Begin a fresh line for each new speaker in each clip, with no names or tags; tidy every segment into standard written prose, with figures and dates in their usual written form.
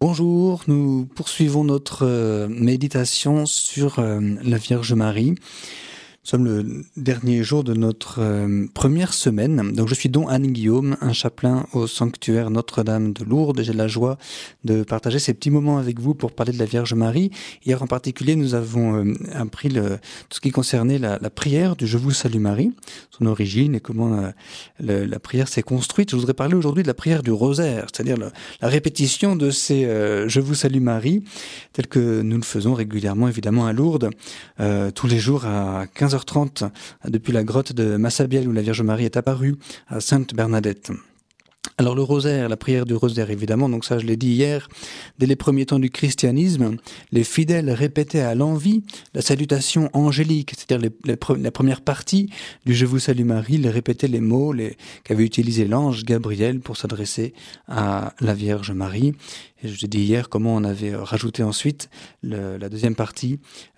Bonjour, nous poursuivons notre méditation sur la Vierge Marie. Nous sommes le dernier jour de notre première semaine. Donc je suis Don Anne-Guillaume, un chapelain au sanctuaire Notre-Dame de Lourdes. J'ai la joie de partager ces petits moments avec vous pour parler de la Vierge Marie. Hier en particulier, nous avons appris tout ce qui concernait la prière du Je vous salue Marie, son origine et comment la prière s'est construite. Je voudrais parler aujourd'hui de la prière du rosaire, c'est-à-dire la répétition de ces Je vous salue Marie, tels que nous le faisons régulièrement évidemment à Lourdes, tous les jours à 15h30 depuis la grotte de Massabielle où la Vierge Marie est apparue à Sainte Bernadette. Alors le rosaire, la prière du rosaire évidemment, donc ça je l'ai dit hier, dès les premiers temps du christianisme, les fidèles répétaient à l'envi la salutation angélique, c'est-à-dire la première partie du Je vous salue Marie, ils répétaient les mots qu'avait utilisé l'ange Gabriel pour s'adresser à la Vierge Marie. Et je dis hier comment on avait rajouté ensuite la deuxième partie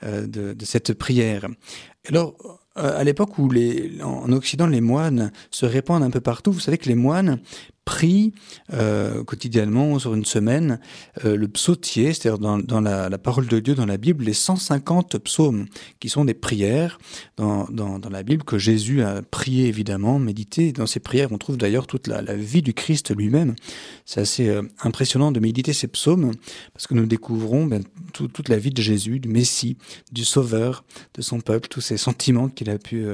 de cette prière. Alors, à l'époque où en Occident les moines se répandent un peu partout, vous savez que les moines prient quotidiennement sur une semaine le psautier, c'est-à-dire dans la parole de Dieu, dans la Bible, les 150 psaumes qui sont des prières dans la Bible que Jésus a prié évidemment, médité. Dans ces prières, on trouve d'ailleurs toute la vie du Christ lui-même. C'est assez impressionnant de méditer ces psaumes parce que nous découvrons toute la vie de Jésus, du Messie, du Sauveur de son peuple, tous ces sentiments qu'il a pu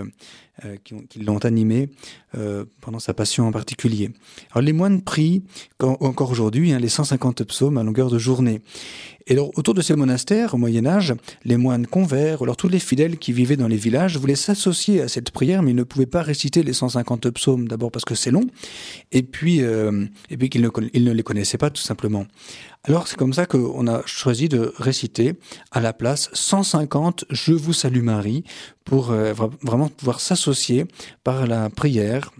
qui l'ont animé pendant sa passion en particulier. Alors les moines prient encore aujourd'hui les 150 psaumes à longueur de journée. Et alors autour de ces monastères, au Moyen-Âge, les moines convers, ou alors tous les fidèles qui vivaient dans les villages voulaient s'associer à cette prière, mais ils ne pouvaient pas réciter les 150 psaumes, d'abord parce que c'est long, et puis qu'ils ne les connaissaient pas tout simplement. Alors c'est comme ça qu'on a choisi de réciter à la place 150 Je vous salue Marie pour vraiment pouvoir s'associer par la prière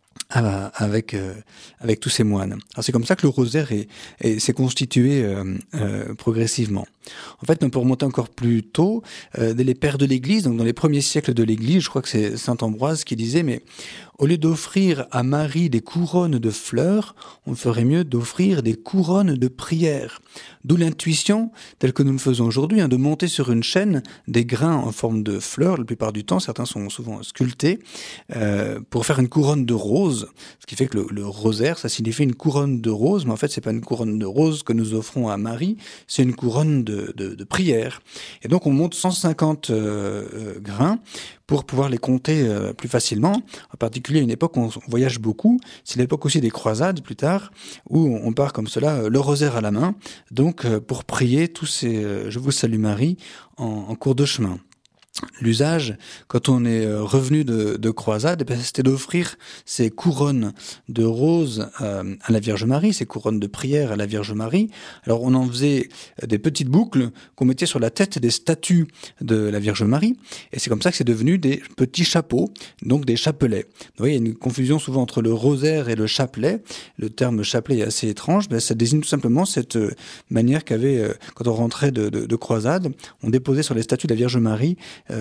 avec tous ces moines. Alors c'est comme ça que le rosaire s'est constitué progressivement. En fait, on peut remonter encore plus tôt, dès les pères de l'Église, donc dans les premiers siècles de l'Église, je crois que c'est saint Ambroise qui disait, mais au lieu d'offrir à Marie des couronnes de fleurs, on ferait mieux d'offrir des couronnes de prières. D'où l'intuition, telle que nous le faisons aujourd'hui, de monter sur une chaîne des grains en forme de fleurs, la plupart du temps, certains sont souvent sculptés, pour faire une couronne de roses, ce qui fait que le rosaire, ça signifie une couronne de roses, mais en fait, c'est pas une couronne de roses que nous offrons à Marie, c'est une couronne de prière. Et donc, on monte 150 grains pour pouvoir les compter plus facilement, en particulier à une époque où on voyage beaucoup, c'est l'époque aussi des croisades plus tard, où on part comme cela, le rosaire à la main, donc pour prier tous ces Je vous salue Marie en cours de chemin. L'usage, quand on est revenu de croisade, c'était d'offrir ces couronnes de roses à la Vierge Marie, ces couronnes de prière à la Vierge Marie. Alors on en faisait des petites boucles qu'on mettait sur la tête des statues de la Vierge Marie, et c'est comme ça que c'est devenu des petits chapeaux, donc des chapelets. Vous voyez, il y a une confusion souvent entre le rosaire et le chapelet. Le terme chapelet est assez étrange, mais ça désigne tout simplement cette manière qu'avait, quand on rentrait de croisade, on déposait sur les statues de la Vierge Marie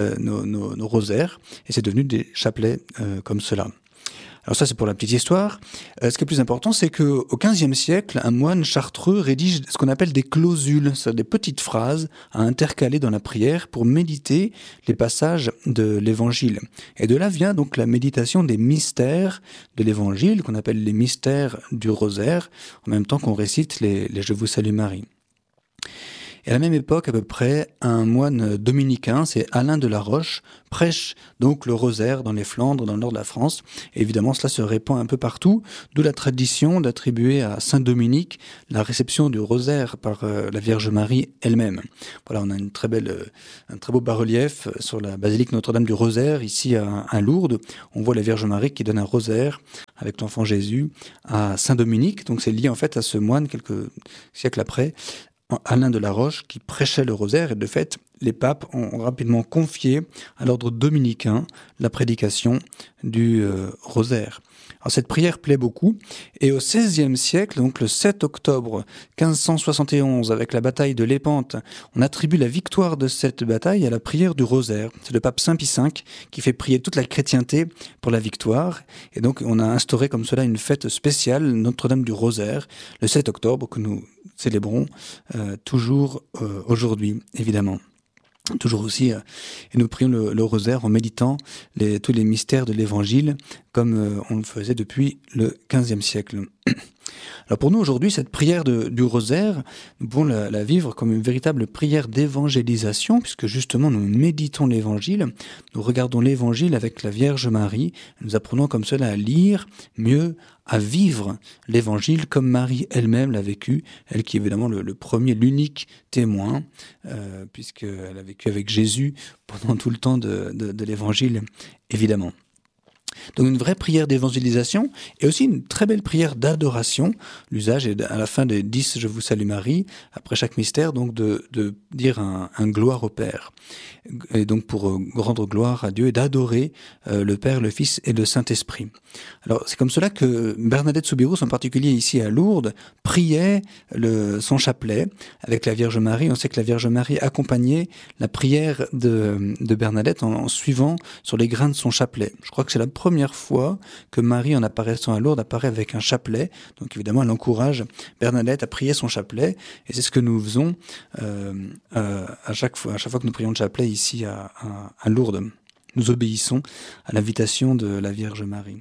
nos rosaires, et c'est devenu des chapelets comme cela. Alors ça, c'est pour la petite histoire. Ce qui est plus important, c'est qu'au XVe siècle, un moine chartreux rédige ce qu'on appelle des clausules, c'est-à-dire des petites phrases à intercaler dans la prière pour méditer les passages de l'Évangile. Et de là vient donc la méditation des mystères de l'Évangile, qu'on appelle les mystères du rosaire, en même temps qu'on récite les Je vous salue Marie. Et à la même époque, à peu près, un moine dominicain, c'est Alain de la Roche, prêche donc le rosaire dans les Flandres, dans le nord de la France. Et évidemment, cela se répand un peu partout, d'où la tradition d'attribuer à Saint Dominique la réception du rosaire par la Vierge Marie elle-même. Voilà, on a un très beau bas-relief sur la basilique Notre-Dame du Rosaire, ici à Lourdes. On voit la Vierge Marie qui donne un rosaire avec l'enfant Jésus à Saint Dominique. Donc c'est lié en fait à ce moine quelques siècles après, Alain de la Roche, qui prêchait le rosaire, et de fait, les papes ont rapidement confié à l'ordre dominicain la prédication du rosaire. Alors cette prière plaît beaucoup, et au XVIe siècle, donc le 7 octobre 1571, avec la bataille de Lépante, on attribue la victoire de cette bataille à la prière du rosaire. C'est le pape Saint Pie V qui fait prier toute la chrétienté pour la victoire, et donc on a instauré comme cela une fête spéciale, Notre-Dame du Rosaire, le 7 octobre, que nous célébrons toujours aujourd'hui, évidemment. Toujours aussi, et nous prions le rosaire en méditant tous les mystères de l'Évangile, comme on le faisait depuis le XVe siècle. Alors pour nous aujourd'hui, cette prière du rosaire, nous pouvons la vivre comme une véritable prière d'évangélisation, puisque justement nous méditons l'Évangile, nous regardons l'Évangile avec la Vierge Marie, nous apprenons comme cela à lire, mieux à vivre l'Évangile comme Marie elle-même l'a vécu, elle qui est évidemment le premier, l'unique témoin, puisqu'elle a vécu avec Jésus pendant tout le temps de l'Évangile, évidemment. Donc une vraie prière d'évangélisation et aussi une très belle prière d'adoration. L'usage est à la fin des 10 « Je vous salue Marie », après chaque mystère, donc de dire un gloire au Père. Et donc pour rendre gloire à Dieu et d'adorer le Père, le Fils et le Saint-Esprit. Alors c'est comme cela que Bernadette Soubirous, en particulier ici à Lourdes, priait son chapelet avec la Vierge Marie. On sait que la Vierge Marie accompagnait la prière de Bernadette en suivant sur les grains de son chapelet. Je crois que c'est la première fois que Marie, en apparaissant à Lourdes, apparaît avec un chapelet. Donc évidemment, elle encourage Bernadette à prier son chapelet. Et c'est ce que nous faisons à chaque fois que nous prions le chapelet ici à Lourdes. Nous obéissons à l'invitation de la Vierge Marie.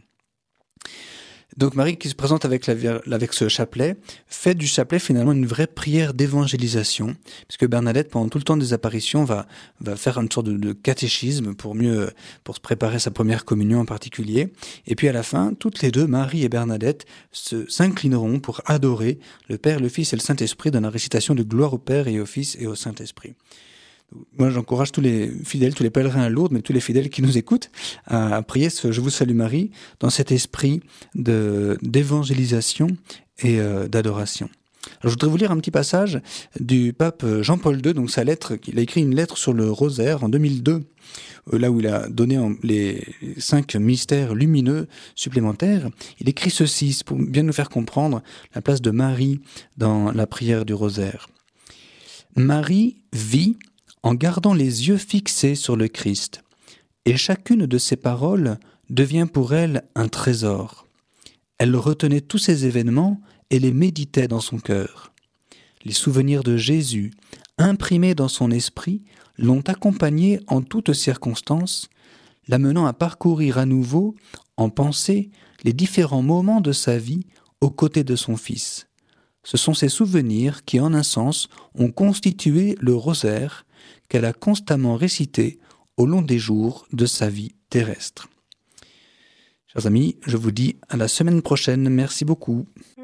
Donc Marie, qui se présente avec ce chapelet, fait du chapelet finalement une vraie prière d'évangélisation, puisque Bernadette, pendant tout le temps des apparitions, va faire une sorte de catéchisme pour se préparer à sa première communion en particulier. Et puis à la fin, toutes les deux, Marie et Bernadette, s'inclineront pour adorer le Père, le Fils et le Saint-Esprit dans la récitation de gloire au Père et au Fils et au Saint-Esprit. Moi, j'encourage tous les fidèles, tous les pèlerins à Lourdes, mais tous les fidèles qui nous écoutent, à prier ce « Je vous salue Marie » dans cet esprit d'évangélisation et d'adoration. Alors, je voudrais vous lire un petit passage du pape Jean-Paul II, donc sa lettre, il a écrit une lettre sur le rosaire en 2002, là où il a donné les 5 mystères lumineux supplémentaires. Il écrit ceci, pour bien nous faire comprendre la place de Marie dans la prière du rosaire. Marie vit en gardant les yeux fixés sur le Christ, et chacune de ses paroles devient pour elle un trésor. Elle retenait tous ces événements et les méditait dans son cœur. Les souvenirs de Jésus, imprimés dans son esprit, l'ont accompagnée en toutes circonstances, l'amenant à parcourir à nouveau, en pensée, les différents moments de sa vie aux côtés de son Fils. Ce sont ces souvenirs qui, en un sens, ont constitué le rosaire qu'elle a constamment récité au long des jours de sa vie terrestre. Chers amis, je vous dis à la semaine prochaine. Merci beaucoup.